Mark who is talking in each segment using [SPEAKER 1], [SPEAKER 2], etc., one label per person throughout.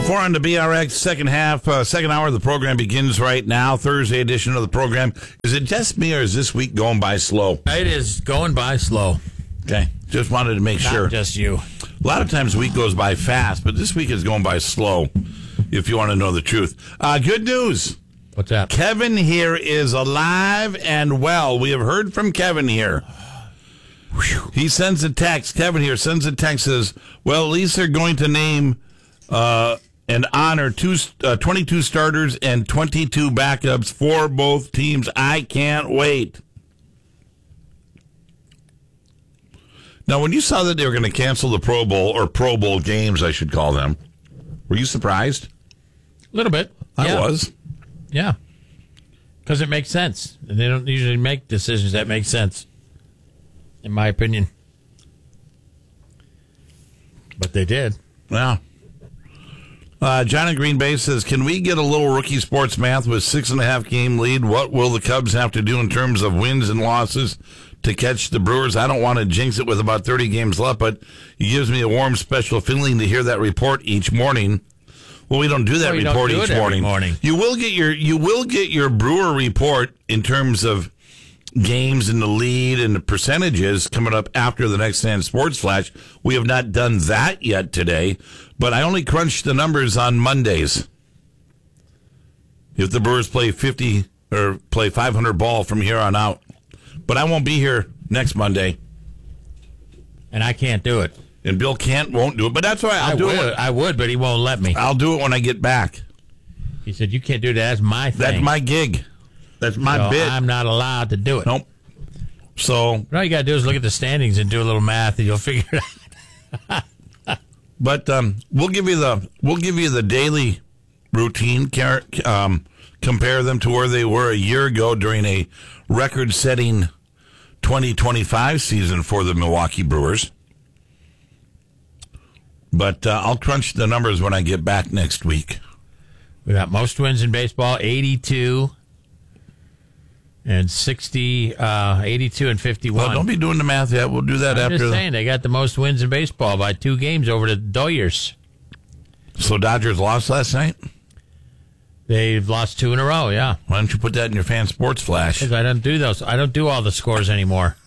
[SPEAKER 1] 4 on the BRX second hour of the program begins right now. Thursday edition of the program. Is it just me or is this week going by slow?
[SPEAKER 2] It is going by slow.
[SPEAKER 1] Okay. Just wanted to make sure.
[SPEAKER 2] Not just you.
[SPEAKER 1] A lot of times the week goes by fast, but this week is going by slow, if you want to know the truth. Good news.
[SPEAKER 2] What's that?
[SPEAKER 1] Kevin here is alive and well. We have heard from Kevin here. He sends a text. Kevin here sends a text, says, well, at least they're going to name and honor 22 starters and 22 backups for both teams. I can't wait. Now, when you saw that they were going to cancel the Pro Bowl, or Pro Bowl games, I should call them, were you surprised?
[SPEAKER 2] A little bit.
[SPEAKER 1] I was.
[SPEAKER 2] Yeah. Because it makes sense. And they don't usually make decisions that make sense, in my opinion. But they did.
[SPEAKER 1] Yeah. John in Green Bay says, can we get a little rookie sports math with 6.5 game lead? What will the Cubs have to do in terms of wins and losses to catch the Brewers? I don't want to jinx it with about 30 games left, but it gives me a warm, special feeling to hear that report each morning. Well, we don't do that report each morning. You will get your Brewer report in terms of games and the lead and the percentages coming up after the Next Stand Sports Flash. We have not done that yet today, but I only crunch the numbers on Mondays. If the Brewers play 50 or play 500 ball from here on out, but I won't be here next Monday,
[SPEAKER 2] and I can't do it.
[SPEAKER 1] And Bill won't do it, but that's all right. I'll do it.
[SPEAKER 2] I would, but he won't let me.
[SPEAKER 1] I'll do it when I get back.
[SPEAKER 2] He said, you can't do that. That's my thing.
[SPEAKER 1] That's my gig. That's my bit.
[SPEAKER 2] I'm not allowed to do it.
[SPEAKER 1] Nope. So
[SPEAKER 2] all you got to do is look at the standings and do a little math, and you'll figure it out.
[SPEAKER 1] But we'll give you the daily routine. Compare them to where they were a year ago during a record-setting 2025 season for the Milwaukee Brewers. But I'll crunch the numbers when I get back next week.
[SPEAKER 2] We got most wins in baseball, 82 and 60, 82 and 51.
[SPEAKER 1] Well, don't be doing the math yet. We'll do that after.
[SPEAKER 2] I'm just saying, they got the most wins in baseball by 2 games over the Doyers.
[SPEAKER 1] So Dodgers lost last night?
[SPEAKER 2] They've lost 2 in a row, yeah.
[SPEAKER 1] Why don't you put that in your fan sports flash?
[SPEAKER 2] Because I don't do those. I don't do all the scores anymore.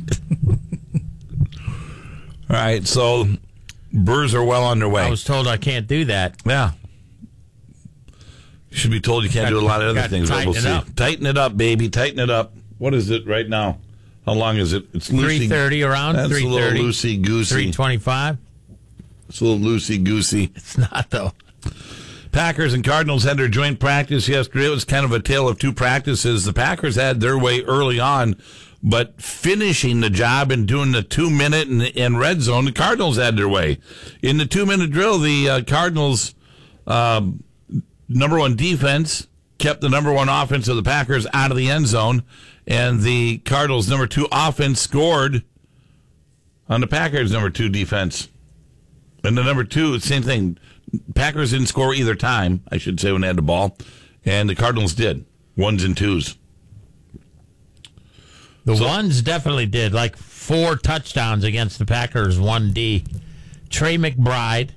[SPEAKER 1] All right, so Brewers are well underway.
[SPEAKER 2] I was told I can't do that.
[SPEAKER 1] Yeah. You should be told you can't do a lot of other things. We'll see. Tighten it up, baby. Tighten it up. What is it right now? How long is it? It's
[SPEAKER 2] 3:30 around.
[SPEAKER 1] That's 3:30. A little loosey-goosey.
[SPEAKER 2] 3:25.
[SPEAKER 1] It's a little loosey-goosey.
[SPEAKER 2] It's not, though.
[SPEAKER 1] Packers and Cardinals had their joint practice yesterday. It was kind of a tale of 2 practices. The Packers had their way early on, but finishing the job and doing the 2-minute and red zone, the Cardinals had their way. In the 2-minute drill, the Cardinals' number 1 defense kept the number 1 offense of the Packers out of the end zone, and the Cardinals' number 2 offense scored on the Packers' number 2 defense. And the number 2, same thing. Packers didn't score either time, I should say, when they had the ball, and the Cardinals did. 1s and 2s.
[SPEAKER 2] The ones definitely did, like 4 touchdowns against the Packers, 1D. Trey McBride,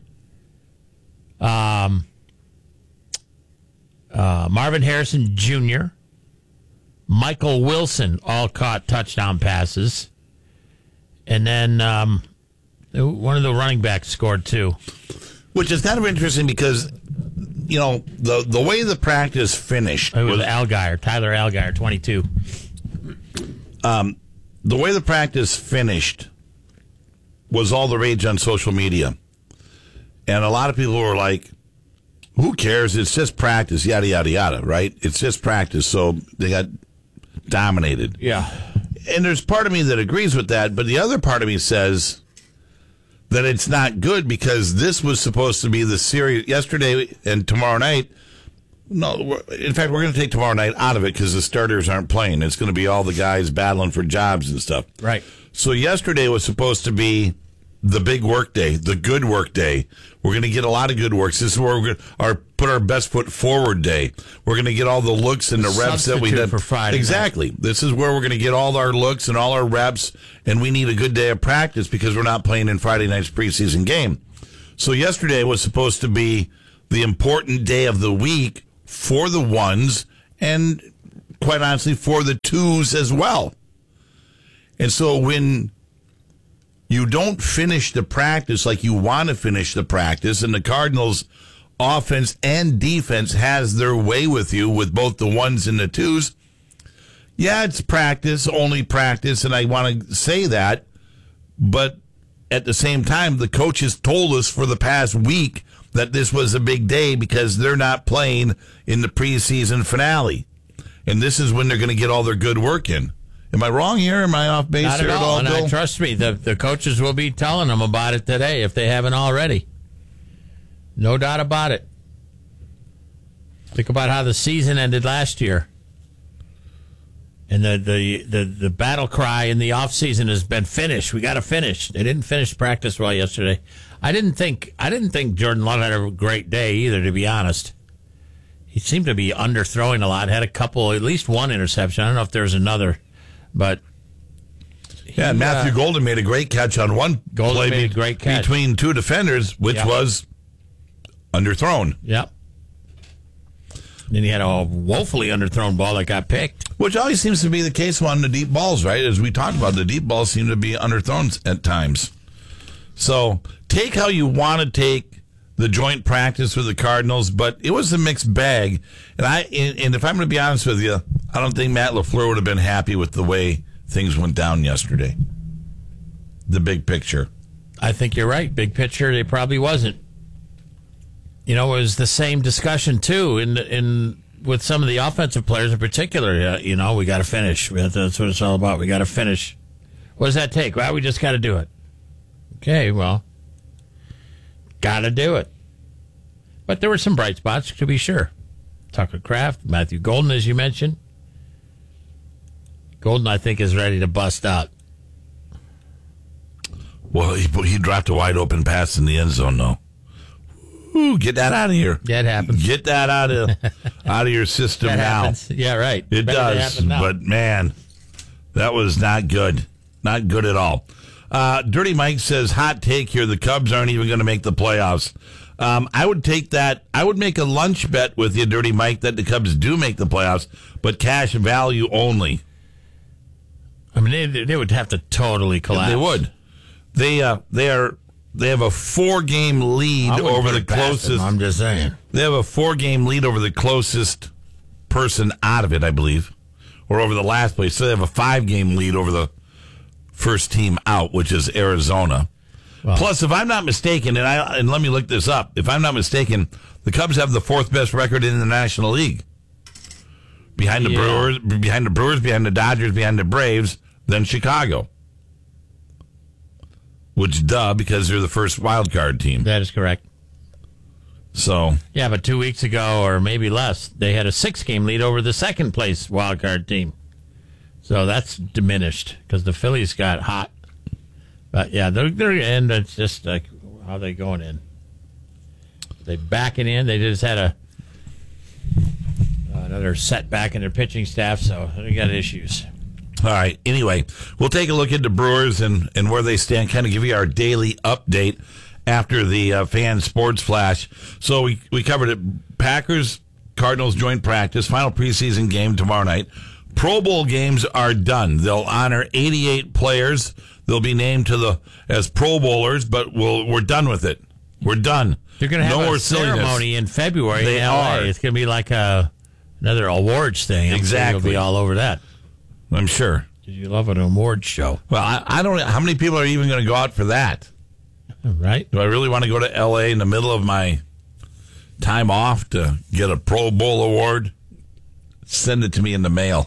[SPEAKER 2] Marvin Harrison Jr., Michael Wilson all caught touchdown passes. And then one of the running backs scored 2.
[SPEAKER 1] Which is kind of interesting because, you know, the way the practice finished.
[SPEAKER 2] It was Tyler Allgeier, 22.
[SPEAKER 1] The way the practice finished was all the rage on social media. And a lot of people were like, who cares? It's just practice, yada, yada, yada, right? It's just practice. So they got dominated.
[SPEAKER 2] Yeah.
[SPEAKER 1] And there's part of me that agrees with that, but the other part of me says that it's not good because this was supposed to be the series yesterday and tomorrow night. No, in fact, we're going to take tomorrow night out of it because the starters aren't playing. It's going to be all the guys battling for jobs and stuff.
[SPEAKER 2] Right.
[SPEAKER 1] So yesterday was supposed to be the big work day, the good work day. We're going to get a lot of good works. This is where we're going to put our best foot forward day. We're going to get all the looks and the reps that we did
[SPEAKER 2] for Friday.
[SPEAKER 1] Exactly. Night. This is where we're going to get all our looks and all our reps, and we need a good day of practice because we're not playing in Friday night's preseason game. So yesterday was supposed to be the important day of the week for the ones and, quite honestly, for the twos as well. And so when you don't finish the practice like you want to finish the practice, and the Cardinals' offense and defense has their way with you with both the ones and the twos, yeah, it's practice, only practice, and I want to say that, but at the same time, the coaches told us for the past week that this was a big day because they're not playing in the preseason finale. And this is when they're going to get all their good work in. Am I wrong here? Am I off base
[SPEAKER 2] Not
[SPEAKER 1] here
[SPEAKER 2] at all. And
[SPEAKER 1] Bill?
[SPEAKER 2] trust me, the coaches will be telling them about it today if they haven't already. No doubt about it. Think about how the season ended last year. And the battle cry in the offseason has been finish. We got to finish. They didn't finish practice well yesterday. I didn't think Jordan Love had a great day either, to be honest. He seemed to be underthrowing a lot. Had a couple, at least one interception. I don't know if there's another. But
[SPEAKER 1] yeah, Matthew Golden made a great catch on one play
[SPEAKER 2] made a great catch
[SPEAKER 1] between two defenders, which was underthrown.
[SPEAKER 2] Yep. Then he had a woefully underthrown ball that got picked.
[SPEAKER 1] Which always seems to be the case on the deep balls, right? As we talked about, the deep balls seem to be underthrown at times. So take how you want to take the joint practice with the Cardinals, but it was a mixed bag. And if I'm going to be honest with you, I don't think Matt LaFleur would have been happy with the way things went down yesterday. The big picture.
[SPEAKER 2] I think you're right. Big picture, they probably wasn't. You know, it was the same discussion too in with some of the offensive players in particular. We got to finish. That's what it's all about. We got to finish. What does that take? Well, we just got to do it. Okay, well, got to do it. But there were some bright spots, to be sure. Tucker Kraft, Matthew Golden, as you mentioned. Golden, I think, is ready to bust out.
[SPEAKER 1] Well, he dropped a wide open pass in the end zone, though. Ooh, get that out of here.
[SPEAKER 2] That happens.
[SPEAKER 1] Get that out of your system
[SPEAKER 2] that
[SPEAKER 1] now.
[SPEAKER 2] Happens. Yeah, right.
[SPEAKER 1] It does. But, man, that was not good. Not good at all. Dirty Mike says, hot take here, the Cubs aren't even going to make the playoffs. I would take that. I would make a lunch bet with you, Dirty Mike, that the Cubs do make the playoffs, but cash value only.
[SPEAKER 2] I mean, they would have to totally collapse.
[SPEAKER 1] They would. They have a 4-game lead over the closest.
[SPEAKER 2] I'm just saying.
[SPEAKER 1] They have a 4-game lead over the closest person out of it, I believe, or over the last place. So they have a 5-game lead over the first team out, which is Arizona. Well, plus, if I'm not mistaken, and let me look this up, if I'm not mistaken, the Cubs have the 4th best record in the National League. Behind the Brewers, behind the Dodgers, behind the Braves, then Chicago. Which, because they're the first wild card team.
[SPEAKER 2] That is correct.
[SPEAKER 1] So.
[SPEAKER 2] Yeah, but 2 weeks ago, or maybe less, they had a 6-game lead over the second place wild card team. So that's diminished because the Phillies got hot. But yeah, they're in. It's just like how they going in. They backing in. They just had another setback in their pitching staff, so they got issues.
[SPEAKER 1] All right. Anyway, we'll take a look at the Brewers and where they stand, kind of give you our daily update after the Fan Sports Flash. So we covered it. Packers, Cardinals joint practice, final preseason game tomorrow night. Pro Bowl games are done. They'll honor 88 players. They'll be named as Pro Bowlers, but we're done with it. We're done.
[SPEAKER 2] They're going to have a ceremony in February.
[SPEAKER 1] They are.
[SPEAKER 2] It's going to be like another awards thing.
[SPEAKER 1] Exactly.
[SPEAKER 2] You'll be all over that.
[SPEAKER 1] I'm sure.
[SPEAKER 2] You love an awards show.
[SPEAKER 1] Well, I don't know. How many people are even going to go out for that?
[SPEAKER 2] Right.
[SPEAKER 1] Do I really want to go to L.A. in the middle of my time off to get a Pro Bowl award? Send it to me in the mail.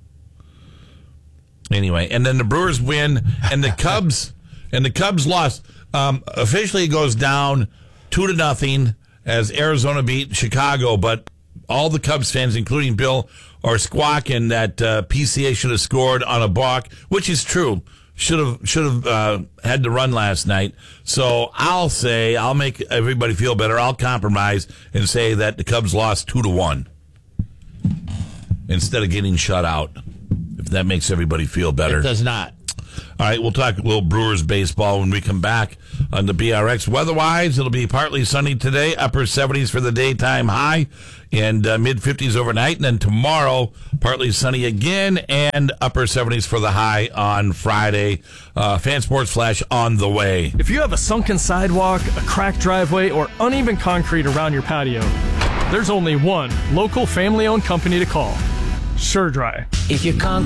[SPEAKER 1] Anyway, and then the Brewers win, and the Cubs lost. Officially, it goes down 2-0 as Arizona beat Chicago. But all the Cubs fans, including Bill, are squawking that PCA should have scored on a balk, which is true. Should have had to run last night. So I'll make everybody feel better. I'll compromise and say that the Cubs lost 2-1 instead of getting shut out. If that makes everybody feel better.
[SPEAKER 2] It does not.
[SPEAKER 1] All right, we'll talk a little Brewers baseball when we come back on the BRX. Weather-wise, it'll be partly sunny today, upper 70s for the daytime high, and mid-50s overnight. And then tomorrow, partly sunny again, and upper 70s for the high on Friday. Fan Sports Flash on the way.
[SPEAKER 3] If you have a sunken sidewalk, a cracked driveway, or uneven concrete around your patio, there's only one local family-owned company to call. SureDry.
[SPEAKER 4] If you can't